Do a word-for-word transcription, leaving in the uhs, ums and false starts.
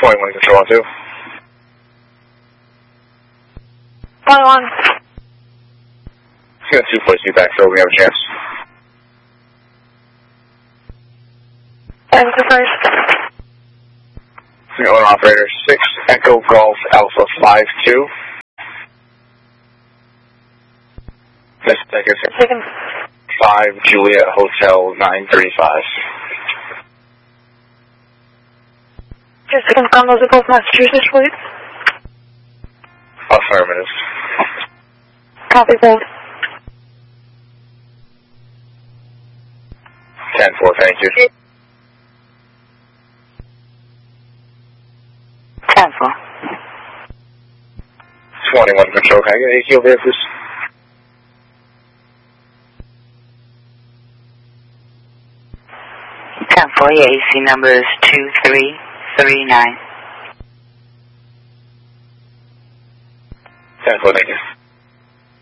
twenty-one control on two. twenty-one. Let's get two place you back so we have a chance. And the first. Signal owner operator six Echo Golf Alpha five two. Miss Decker Second. five Juliet Hotel nine thirty-five. Just to confirm those are both Massachusetts, please. Affirmative. Copy both. ten four, thank you. ten four. twenty-one control, can I get A Q over here, please? ten four, your A C number is two three three nine. ten four, thank you.